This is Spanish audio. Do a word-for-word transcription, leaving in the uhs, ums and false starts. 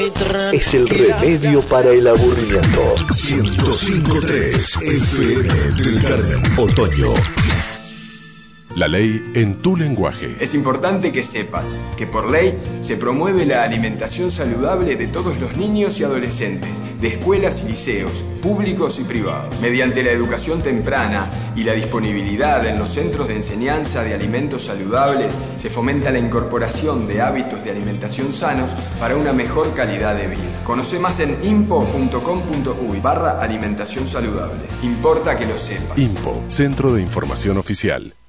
Es el remedio para el aburrimiento. ciento cinco punto tres F M del Carmen, Otoño. La ley en tu lenguaje. Es importante que sepas que por ley se promueve la alimentación saludable de todos los niños y adolescentes, de escuelas y liceos, públicos y privados. Mediante la educación temprana y la disponibilidad en los centros de enseñanza de alimentos saludables, se fomenta la incorporación de hábitos de alimentación sanos para una mejor calidad de vida. Conoce más en impo punto com punto uy barra alimentación saludable. Importa que lo sepas. IMPO, Centro de Información Oficial.